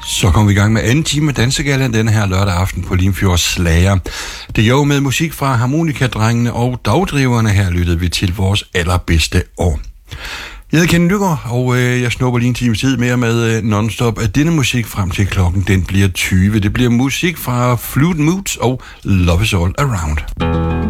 Så kom vi i gang med anden time af Dansegalla denne her lørdag aften på Limfjords Slager. Det er jo med musik fra harmonikadrengene og dagdriverne. Her lyttede vi til vores allerbedste år. Jeg hedder Kenny Lykker, og jeg snupper lige en times tid mere med non-stop af denne musik frem til klokken. Den bliver 20. Det bliver musik fra Flute Moods og Love Is All Around.